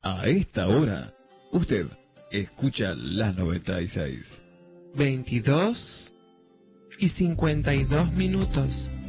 A esta hora, usted escucha la 96. 22:52 minutos.